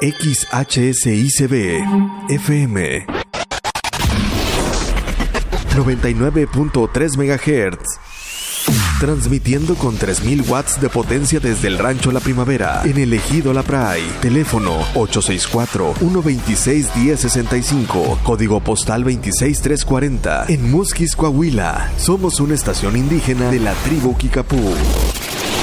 XHSICB FM 99.3 MHz. Transmitiendo con 3000 watts de potencia desde el Rancho La Primavera, en el Ejido La Pray. Teléfono 864-126-1065. Código postal 26340. En Musquis, Coahuila. Somos una estación indígena de la tribu Kickapoo.